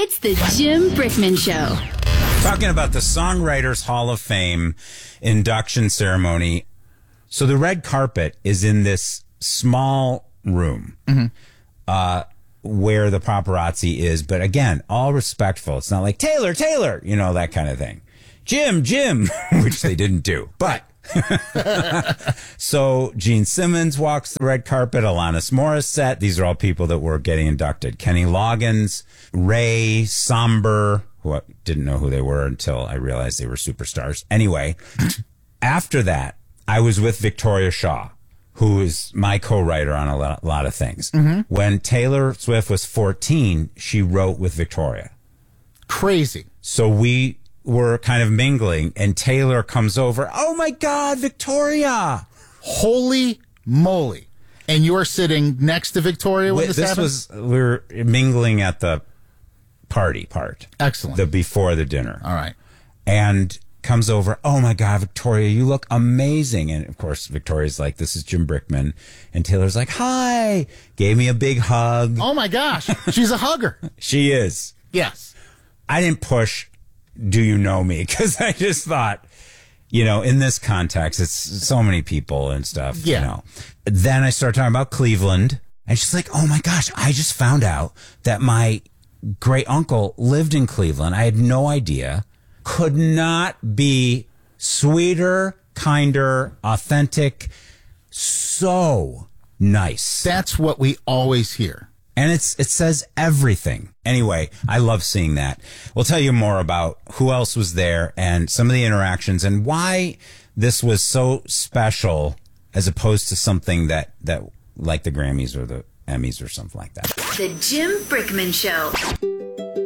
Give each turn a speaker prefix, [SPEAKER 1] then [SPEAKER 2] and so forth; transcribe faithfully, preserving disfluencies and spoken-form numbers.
[SPEAKER 1] It's the Jim Brickman Show.
[SPEAKER 2] Talking about the Songwriters Hall of Fame induction ceremony. So the red carpet is in this small room mm-hmm. uh, where the paparazzi is. But again, all respectful. It's not like, Taylor, Taylor, you know, that kind of thing. Jim, Jim, which they didn't do. But so Gene Simmons walks the red carpet, Alanis Morissette. These are all people that were getting inducted. Kenny Loggins, Ray, Somber, who I didn't know who they were until I realized they were superstars. Anyway, after that, I was with Victoria Shaw, who is my co-writer on a lot, lot of things. Mm-hmm. When Taylor Swift was fourteen, she wrote with Victoria.
[SPEAKER 3] Crazy.
[SPEAKER 2] So we were kind of mingling, and Taylor comes over. Oh, my God, Victoria.
[SPEAKER 3] Holy moly. And you're sitting next to Victoria when this,
[SPEAKER 2] this
[SPEAKER 3] happened?
[SPEAKER 2] was, we were mingling at the party part.
[SPEAKER 3] Excellent.
[SPEAKER 2] The before the dinner.
[SPEAKER 3] All right.
[SPEAKER 2] And comes over. Oh, my God, Victoria, you look amazing. And, of course, Victoria's like, this is Jim Brickman. And Taylor's like, hi. Gave me a big hug.
[SPEAKER 3] Oh, my gosh. She's a hugger.
[SPEAKER 2] She is.
[SPEAKER 3] Yes.
[SPEAKER 2] I didn't push Do You Know Me? Because I just thought, you know, in this context, it's so many people and stuff.
[SPEAKER 3] Yeah.
[SPEAKER 2] You know. Then I started talking about Cleveland. And she's like, oh, my gosh, I just found out that my great uncle lived in Cleveland. I had no idea. Could not be sweeter, kinder, authentic. So nice.
[SPEAKER 3] That's what we always hear.
[SPEAKER 2] And it's it says everything. Anyway, I love seeing that. We'll tell you more about who else was there and some of the interactions and why this was so special as opposed to something that, that like the Grammys or the Emmys or something like that.
[SPEAKER 1] The Jim Brickman Show.